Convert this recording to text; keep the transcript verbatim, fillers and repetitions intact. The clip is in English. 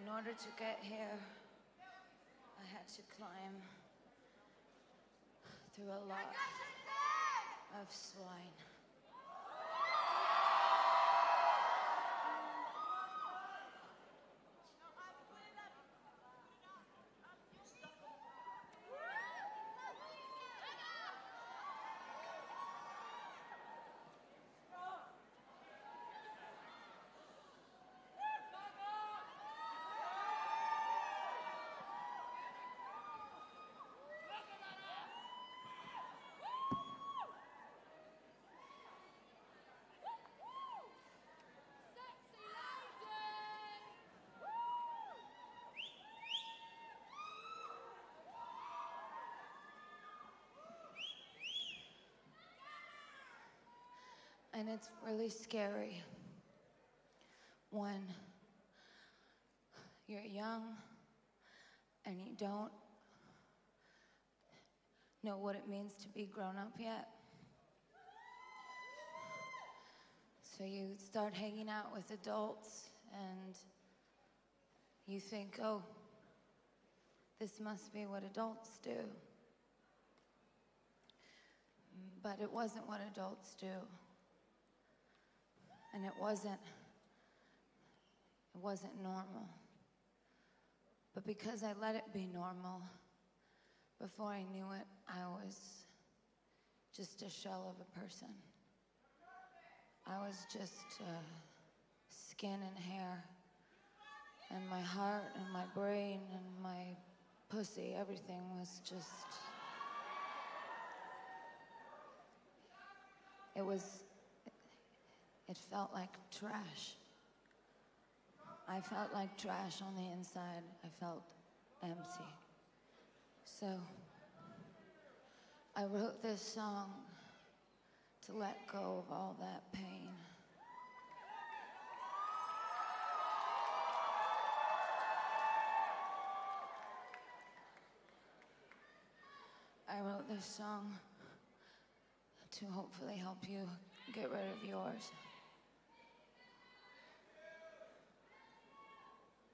order to get here, I had to climb through a lot of swine. And it's really scary when you're young and you don't know what it means to be grown up yet. So you start hanging out with adults and you think, oh, this must be what adults do. But it wasn't what adults do. And it wasn't, it wasn't normal. But because I let it be normal, before I knew it, I was just a shell of a person. I was just uh, skin and hair, and my heart and my brain and my pussy, everything was just, it was, it felt like trash. I felt like trash on the inside. I felt empty. So I wrote this song to let go of all that pain. I wrote this song to hopefully help you get rid of yours.